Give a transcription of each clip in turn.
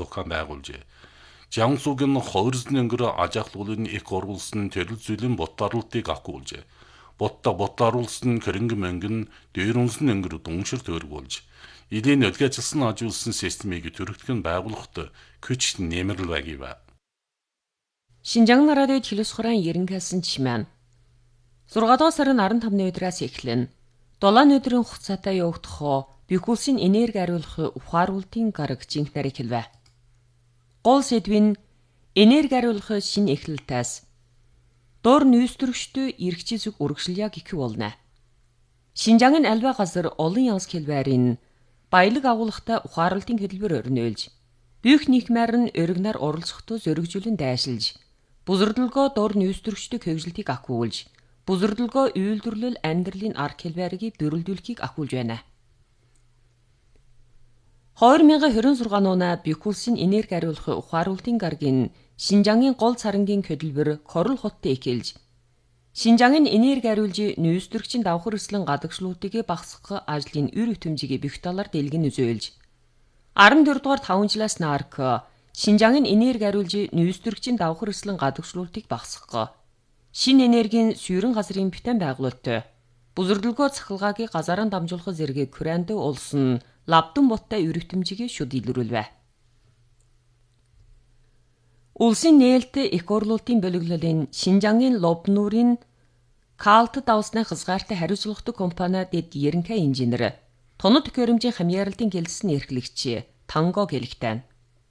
зохион байгуулжээ. Jiangsuгийн хойрзны өнгөр аж ахуйн их оруулсан төрөл зүйлийн боттарлалтыг ахгуулжээ. Боттаруулсан хөрөнгө мөнгөн дээрүнсэн өнгөр дүншир төргүүлж, илийн өдгөжсөн ажуулсан системийг төрөгдгөн байгуулахад күч нэмэрл байгива. Шинжаан нарадын телевиз хураан ерөнхийлсөн чимээн 6 дугаар сарын 15-ны өдрөөс эхлэн 7 өдрийн хугацаатай явагдах Бюкулсын энерги ариулах ухааруултын гараг жинхнээр эхэлвэ. Гол сэдвийн энерги ариулах шинэ эхлэлтээс дор нүүстрэгчдөө эргэжил зүг үргэлжлэе гэх болно. Шинжаангийн альва газар олон янз хэлбэрийн баялаг агуулгатай ухаарлалтын хөтөлбөр өрнөөлж, бүх нийгмээр нь өргөнөр оролцохдоо зөргижүүлэн дайшилж, бузардалгоо дор нүүстрэгчдөө хөгжилтийг ахгуулж, бузардалгоо үйлдвэрлэл амьдралын арга хэлбэрийг бэрүүлдүүлэхийг ахгуулж байна. 2026 оноо Бюкулсын энерги ариулах ухааруултын гарагийн Шинжаангийн гол царангийн хөтөлбөр Корол хотод эхэлж, Шинжаангийн энерги ариулж нүүстрэгчийн давхар эслэн гадагшлуудыг багасгах ажлын үр хөтөмжийг бүх талаар дэлгэн үзүүлж, 14 дугаар 5 жилээс нарк Шинжаангийн энерги ариулж нүүстрэгчийн давхар эслэн гадагшлуудыг багасгах, шинэ энергийн суурин газрын бүтээн байгуулалт, бузардалгоо цахилгааг газараа дамжуулах зэрэг Куранд улсын лавдан боттой үр хөтөмжийг шууд илрүүлвэ. Улсын нээлт их орлуулалтын бөлөглөлийн Шинжаангийн Лобнуурын Калт давсны хязгаартай хариуцлагатай компани дэд ерөнхий инженер тоног төхөөрөмжийн хамьяаралтын гэлсэн эрхлэгч Танго гэлэгтэй.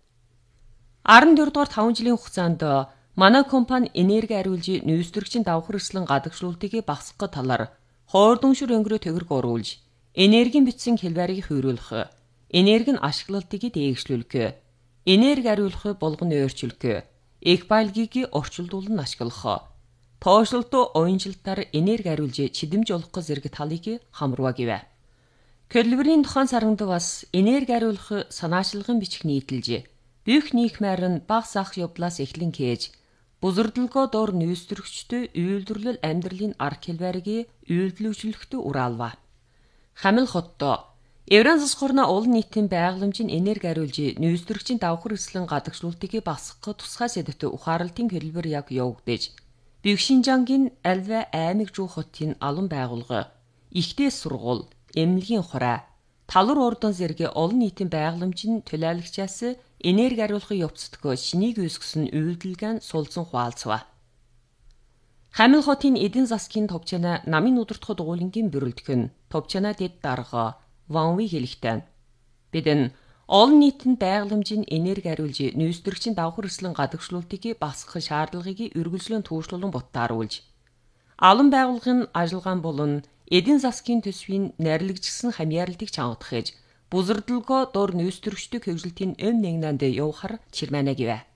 14 дугаар 5 жилийн хугацаанд манай компани энерги ариулж нүүстрэгчийн давхар эслэн гадагшлуултыг багасгах талаар хойрдоншир өнгөрөө төгрөг оруулж, энергийн бичсэн хэлбэрийг хөрвүүлэх, энергийн ашиглалтыг дээгшлүүлэх, энерги ариулах болгоны өөрчлөх, их баялагийг орчилдуулан ашиглах, тоошлолтоо уянжилтаар энерги ариулж чидэмж олох зэрэг талыг хамруулва гэв. Хөтөлбөрийн тухайн саранд бас энерги ариулах санаачлагын бичих нийтэлж, бүх нийгмээр нь баг сах явдлаас эхлэн кээж, бузардалгоо дор нүүстрэгчдөө үйлдвэрлэл амьдралын арга хэлбэрийг үйлдвэрлүүлэхдээ ураалва. Хамил хотто Евран засгуурна олон нийтийн байгууламжийн энерги ариулж нүүстрэгчийн давхар эслэн гадагшлуултыг багасгах тусгай сэдвт ухаарлалтын хөтөлбөр яг явагдаж, бүх Шинжаангийн альва аймаг жуу хотын алан байгууллага, ихтэй сургууль, эмнэлгийн хураа, талур урдан зэрэг олон нийтийн байгууламжийн төлөөлөгчөөс энерги ариулахыг явцдаггүй шинийг үүсгэсэн үйлдэлгэн суулзан хуваалцва. Хамил хотын эдийн засгийн товчана намын удирдах дугуулингийн бөрөлдгөн товчана дэд дарга Ванви хэлэхтэй. Бид энэ олон нийтэнд байгууламжийн энерги ариулж нүүстрэгчийн давхар эслэн гадагшлуултыг багасгах шаардлагыг үргэлжлэн туушруулан буттааруулж, алан байгууллагын ажиллагаан болон эдийн засгийн төсвийн нарилгажсан хамьяаралтыг чангадах гэж бузардалгоо дор нүүстрэгчдийн хөгжилтийн өм нэгнэнд явахар чирмэнэ гэв.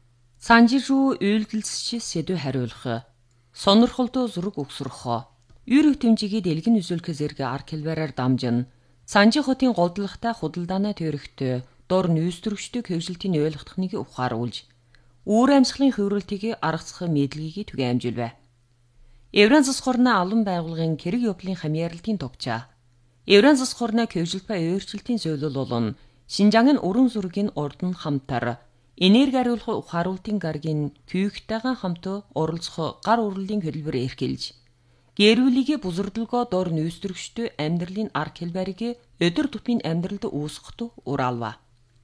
Санжируу үйлдэлсч сэдв хариулах, сонирхолтой зураг өгсөрөх, үр хөтөмжийг дэлгэн үзүүлэх зэрэг арга хэлбэрээр дамжин, Санжи хотын голдлоготой худалдааны төрөгт дор нүүстрэгчдийн хөгжилтийн ойлгохныг ухааруулж, үүр амьсгалын хөврөлтийг аргацах мэдлэгийг түгээмжүүлвэ. Евран засгуурна алан байгууллагын хэрэг явдлын хамьяаралтын товчаа, Евран засгуурна хөгжилт ба өөрчлөлтийн зөвлөл болон Шинжаангийн уран зургийн урд нь хамтар энерги ариулах ухааруултын гарагийн күйгтэйгэн хамт оролцох гар урлалын хөтөлбөр эрхэлж, гэрүүлийг бузардалгоо дор нүүстрэгчдөө амьдралын арга хэлбэрийг өдөр тутмын амьдралд үүсгэхэд ураалва.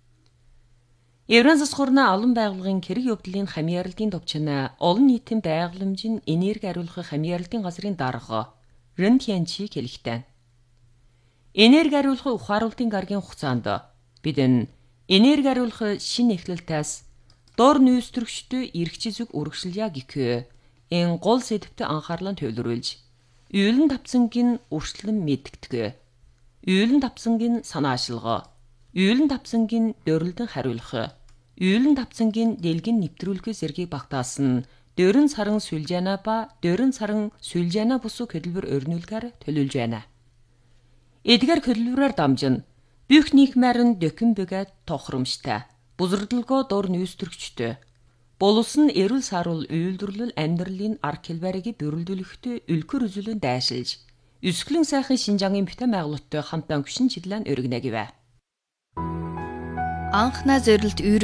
Евран засгуурна алан байгууллагын хэрэг явдлын хамьяаралтын товчна олон нийтийн байгууламжийн энерги ариулах хамьяаралтын газрын дарга Рэн Тянчи хэлэхтэй. Энерги ариулах ухааруултын гарагийн хугацаанд бид энэ энерги ариулах шинэ эхлэлтээс дор нүүстрэгчдөө эргэжил зүг үргэлжлэе гэх энэ гол сэдвт анхаарлаа төвлөрүүлж, Үйлэн тавцангийн үрчлэн мэддэг, Үйлэн тавцангийн санаачилга, Үйлэн тавцангийн дөрөлдөн хариулах, Үйлэн тавцангийн дэлгэн нэвтрүүлэх зэргийг багтаасан дөрөн саран сүлжэна ба дөрөн саран сүлжэна бусуу хөтөлбөр өрнүүлгээр төлөвлөж байна. Эдгээр хөтөлбөрөөр дамжин бүх нийгмээр нь дөхөн бүгэд тохиромжтой, бузардалгоо дор нүүстрэгчтэй, боловсон эрүүл саруул үйлдвэрлэл амьдралын арга хэлбэрийг бэрүүлдүүлэхдээ үлгэр үзүүлэн дайшилж, өсгөлэн сайхан Шинжаангийн бүтээн байгуулалттай хамтан хүчин чиглэн өргөнө гэв. Анхна зорилт